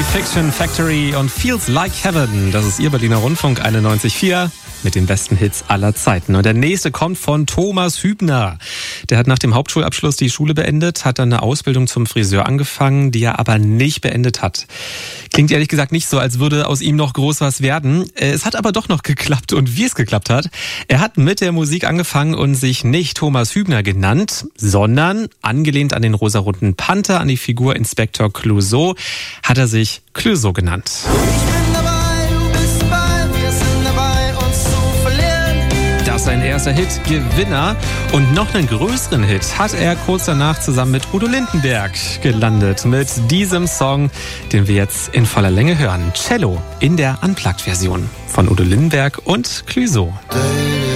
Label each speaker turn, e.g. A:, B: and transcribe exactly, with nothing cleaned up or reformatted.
A: Fiction Factory und Feels Like Heaven. Das ist Ihr Berliner Rundfunk einundneunzig Komma vier mit den besten Hits aller Zeiten. Und der nächste kommt von Thomas Hübner. Der hat nach dem Hauptschulabschluss die Schule beendet, hat dann eine Ausbildung zum Friseur angefangen, die er aber nicht beendet hat. Klingt ehrlich gesagt nicht so, als würde aus ihm noch groß was werden. Es hat aber doch noch geklappt, und wie es geklappt hat. Er hat mit der Musik angefangen und sich nicht Thomas Hübner genannt, sondern angelehnt an den rosaroten Panther, an die Figur Inspektor Clouseau, hat er sich Clouseau genannt. Sein erster Hit, Gewinner. Und noch einen größeren Hit hat er kurz danach zusammen mit Udo Lindenberg gelandet. Mit diesem Song, den wir jetzt in voller Länge hören. Cello in der Unplugged-Version von Udo Lindenberg und Clouseau.